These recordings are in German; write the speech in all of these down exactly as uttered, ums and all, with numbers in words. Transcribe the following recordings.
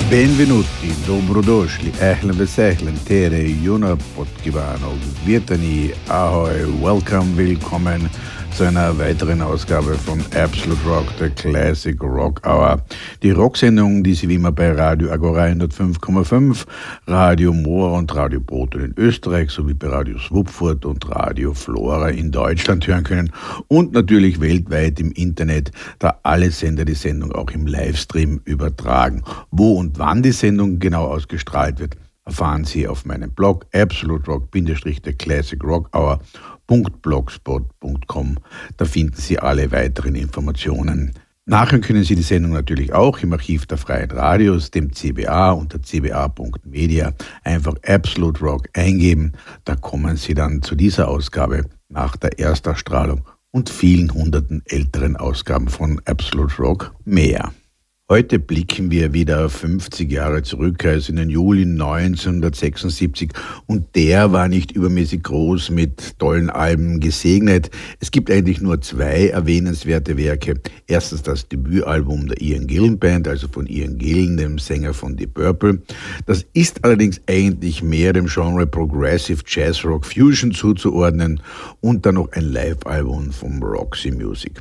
Benvenuti, dobrodošli, ehlen vesehlen, tere, juna podkivano, Vietani, ahoi, welcome, willkommen zu einer weiteren Ausgabe von Absolute Rock, der Classic Rock Hour. Die Rocksendung, die Sie wie immer bei Radio Agora hundertfünf Komma fünf, Radio Moor und Radio Boten in Österreich sowie bei Radio Swupfurt und Radio Flora in Deutschland hören können und natürlich weltweit im Internet, da alle Sender die Sendung auch im Livestream übertragen. Wo und wann die Sendung genau ausgestrahlt wird, erfahren Sie auf meinem Blog absolute rock der Classic Rock Hour punkt blogspot punkt com. Da finden Sie alle weiteren Informationen. Nachhören können Sie die Sendung natürlich auch im Archiv der Freien Radios, dem C B A unter c b a punkt media. Einfach Absolute Rock eingeben. Da kommen Sie dann zu dieser Ausgabe nach der Erstausstrahlung und vielen hunderten älteren Ausgaben von Absolute Rock mehr. Heute blicken wir wieder fünfzig Jahre zurück, also in den Juli neunzehnhundertsechsundsiebzig, und der war nicht übermäßig groß mit tollen Alben gesegnet. Es gibt eigentlich nur zwei erwähnenswerte Werke. Erstens das Debütalbum der Ian Gillan Band, also von Ian Gillan, dem Sänger von Deep Purple. Das ist allerdings eigentlich mehr dem Genre Progressive Jazz Rock Fusion zuzuordnen, und dann noch ein Live-Album vom Roxy Music.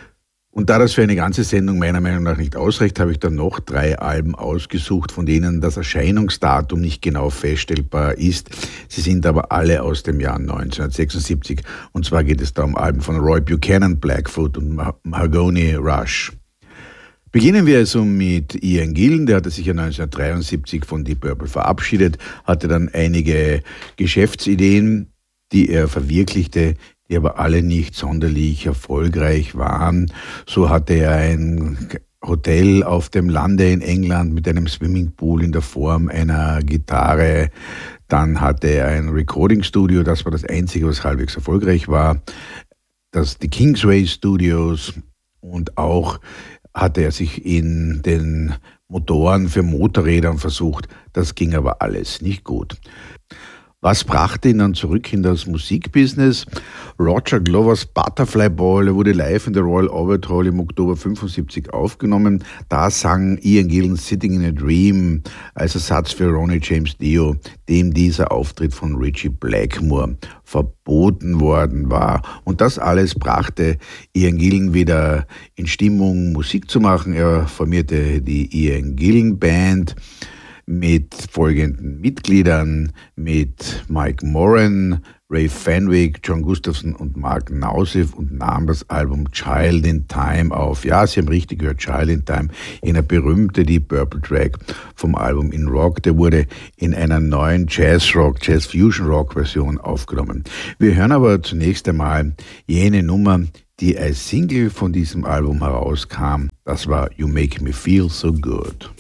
Und da das für eine ganze Sendung meiner Meinung nach nicht ausreicht, habe ich dann noch drei Alben ausgesucht, von denen das Erscheinungsdatum nicht genau feststellbar ist. Sie sind aber alle aus dem Jahr neunzehnhundertsechsundsiebzig. Und zwar geht es da um Alben von Roy Buchanan, Blackfoot und Mahogany Rush. Beginnen wir also mit Ian Gillan. Der hatte sich ja neunzehnhundertdreiundsiebzig von Deep Purple verabschiedet, hatte dann einige Geschäftsideen, die er verwirklichte, die aber alle nicht sonderlich erfolgreich waren. So hatte er ein Hotel auf dem Lande in England mit einem Swimmingpool in der Form einer Gitarre. Dann hatte er ein Recording-Studio, das war das einzige, was halbwegs erfolgreich war. Das die Kingsway Studios, und auch hatte er sich in den Motoren für Motorrädern versucht. Das ging aber alles nicht gut. Was brachte ihn dann zurück in das Musikbusiness? Roger Glovers Butterfly Ball, er wurde live in der Royal Albert Hall im Oktober fünfundsiebzig aufgenommen. Da sang Ian Gillan Sitting in a Dream als Ersatz für Ronnie James Dio, dem dieser Auftritt von Ritchie Blackmore verboten worden war. Und das alles brachte Ian Gillan wieder in Stimmung, Musik zu machen. Er formierte die Ian Gillan Band mit folgenden Mitgliedern, mit Mike Moran, Ray Fenwick, John Gustafson und Mark Nausif, und nahm das Album Child in Time auf. Ja, Sie haben richtig gehört, Child in Time, jener berühmte Deep Purple Track vom Album In Rock. Der wurde in einer neuen Jazz-Rock, Jazz-Fusion-Rock-Version aufgenommen. Wir hören aber zunächst einmal jene Nummer, die als Single von diesem Album herauskam. Das war You Make Me Feel So Good.